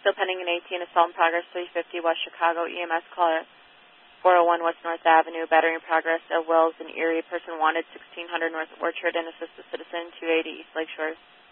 Still pending an 18, assault in progress, 350 West Chicago, EMS caller 401 West North Avenue, battery in progress at Wells and Erie. Person wanted 1600 North Orchard and assist the citizen, 280 East Lake Shores.